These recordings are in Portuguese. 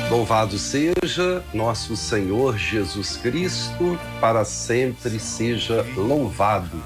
Louvado seja nosso Senhor Jesus Cristo, para sempre seja louvado.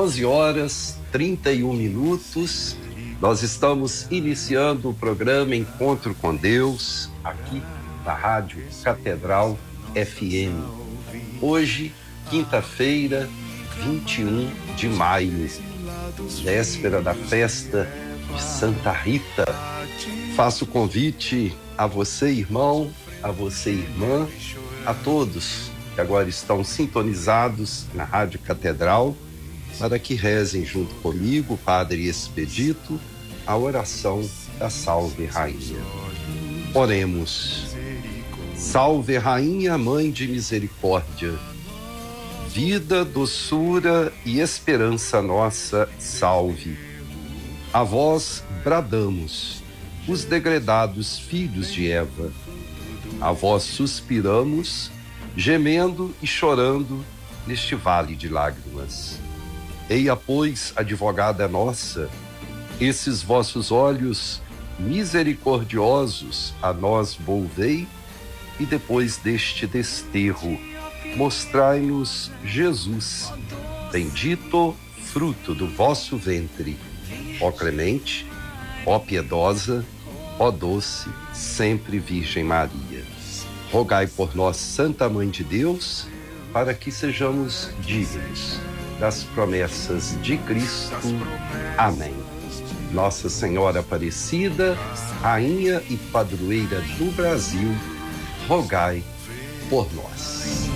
11h31, nós estamos iniciando o programa Encontro com Deus, aqui na Rádio Catedral FM. Hoje, quinta-feira, 21 de maio, véspera da festa de Santa Rita. Faço o convite a você, irmão, a você, irmã, a todos que agora estão sintonizados na Rádio Catedral, para que rezem junto comigo, Padre Expedito, a oração da Salve Rainha. Oremos. Salve Rainha, Mãe de Misericórdia, vida, doçura e esperança nossa, salve. A vós bradamos, os degredados filhos de Eva. A vós suspiramos, gemendo e chorando neste vale de lágrimas. Eia, pois, advogada nossa, esses vossos olhos misericordiosos a nós volvei, e depois deste desterro, mostrai-nos Jesus, bendito fruto do vosso ventre. Ó clemente, ó piedosa, ó doce, sempre Virgem Maria. Rogai por nós, Santa Mãe de Deus, para que sejamos dignos das promessas de Cristo. Amém. Nossa Senhora Aparecida, Rainha e Padroeira do Brasil, rogai por nós.